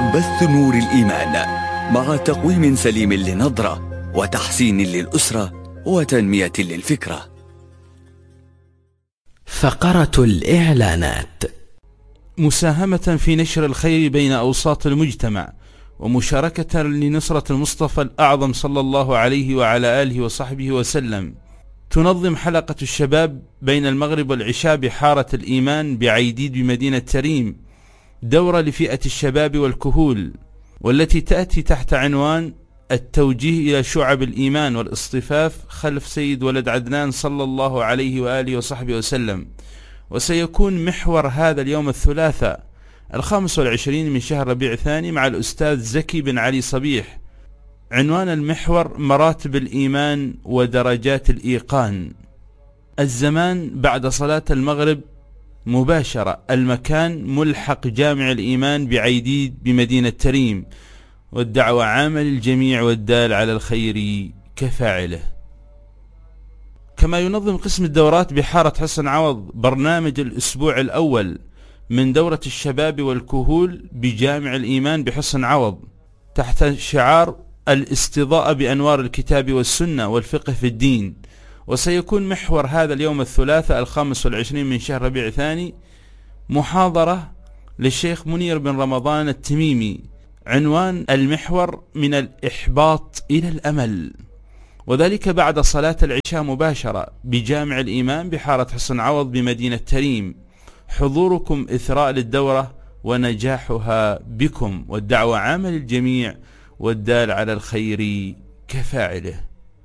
بث نور الإيمان مع تقويم سليم للنظرة وتحسين للأسرة وتنمية للفكرة. فقرة الإعلانات: مساهمة في نشر الخير بين أوساط المجتمع، ومشاركة لنصرة المصطفى الأعظم صلى الله عليه وعلى آله وصحبه وسلم. تنظم حلقة الشباب بين المغرب والعشاء بحارة الإيمان بعيديد بمدينة تريم دورة لفئة الشباب والكهول، والتي تأتي تحت عنوان التوجيه إلى شعب الإيمان والاصطفاف خلف سيد ولد عدنان صلى الله عليه وآله وصحبه وسلم. وسيكون محور هذا اليوم الثلاثاء 25 من شهر ربيع الثاني مع الأستاذ زكي بن علي صبيح. عنوان المحور: مراتب الإيمان ودرجات الإيقان. الزمان بعد صلاة المغرب مباشرة. المكان: ملحق جامع الإيمان بعيديد بمدينة تريم. والدعوة عامة للجميع والدال على الخير كفاعله. كما ينظم قسم الدورات بحارة حسن عوض برنامج الأسبوع الأول من دورة الشباب والكهول بجامع الإيمان بحسن عوض تحت شعار الاستضاءة بأنوار الكتاب والسنة والفقه في الدين. وسيكون محور هذا اليوم الثلاثاء 25 من شهر ربيع الثاني محاضرة للشيخ منير بن رمضان التميمي. عنوان المحور: من الإحباط إلى الأمل، وذلك بعد صلاة العشاء مباشرة بجامع الإيمان بحارة حسن عوض بمدينة تريم. حضوركم إثراء للدورة ونجاحها بكم، والدعوة عامة للجميع والدال على الخير كفاعله.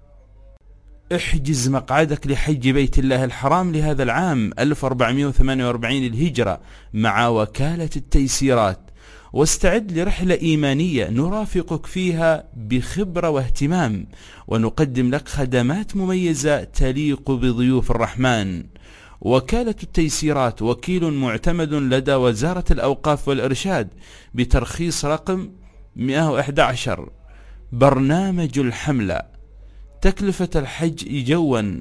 احجز مقعدك لحج بيت الله الحرام لهذا العام 1448 للهجرة مع وكالة التيسيرات، واستعد لرحلة إيمانية نرافقك فيها بخبرة واهتمام، ونقدم لك خدمات مميزة تليق بضيوف الرحمن. وكالة التيسيرات وكيل معتمد لدى وزارة الأوقاف والإرشاد بترخيص رقم 111. برنامج الحملة: تكلفة الحج جوا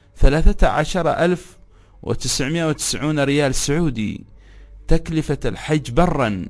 13,990 ريال سعودي. تكلفة الحج برا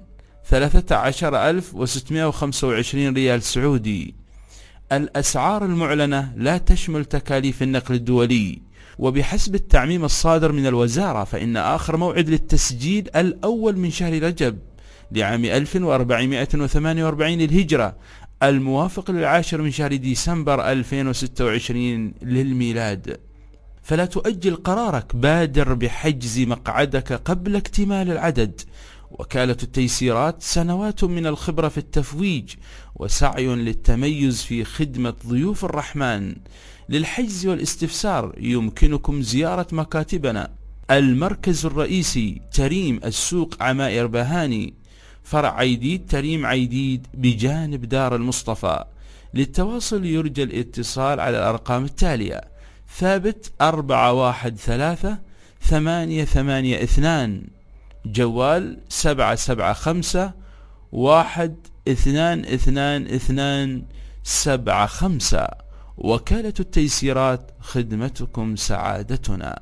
13,625 ريال سعودي. الأسعار المعلنة لا تشمل تكاليف النقل الدولي. وبحسب التعميم الصادر من الوزارة، فإن آخر موعد للتسجيل الأول من شهر رجب لعام 1448 للهجرة، الموافق للعاشر من شهر ديسمبر 2026 للميلاد. فلا تؤجل قرارك، بادر بحجز مقعدك قبل اكتمال العدد. وكالة التيسيرات سنوات من الخبرة في التفويج وسعي للتميز في خدمة ضيوف الرحمن. للحجز والاستفسار يمكنكم زيارة مكاتبنا: المركز الرئيسي تريم السوق عمائر بهاني، فرع عيديد تريم عيديد بجانب دار المصطفى. للتواصل يرجى الاتصال على الأرقام التالية: ثابت 413-882، جوال 775-1222275. وكالة التيسيرات، خدمتكم سعادتنا.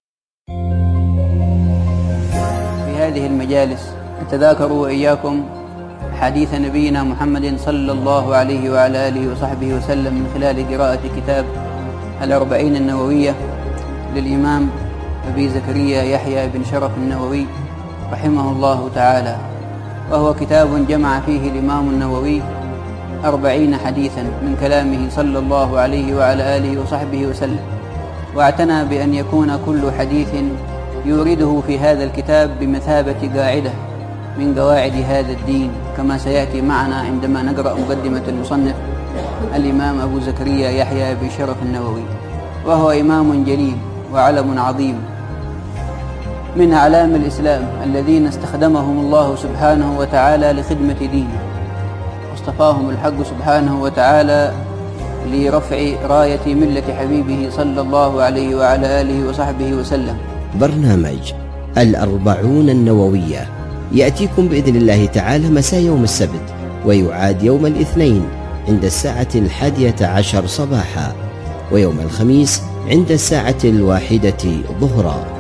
في هذه المجالس نتذاكر وإياكم حديث نبينا محمد صلى الله عليه وعلى آله وصحبه وسلم من خلال قراءة كتاب الأربعين النووية للإمام أبي زكريا يحيى بن شرف النووي رحمه الله تعالى، وهو كتاب جمع فيه الإمام النووي 40 حديثا من كلامه صلى الله عليه وعلى آله وصحبه وسلم، واعتنى بأن يكون كل حديث يورده في هذا الكتاب بمثابة قاعدة من قواعد هذا الدين، كما سيأتي معنا عندما نقرأ مقدمة المصنف الإمام أبو زكريا يحيى بن شرف النووي. وهو إمام جليل وعلم عظيم من أعلام الإسلام الذين استخدمهم الله سبحانه وتعالى لخدمة دينه، واصطفاهم الحق سبحانه وتعالى لرفع راية ملة حبيبه صلى الله عليه وعلى آله وصحبه وسلم. برنامج الأربعون النووية يأتيكم بإذن الله تعالى مساء يوم السبت، ويعاد يوم الاثنين عند الساعة 11 صباحا، ويوم الخميس عند الساعة 1 ظهرا.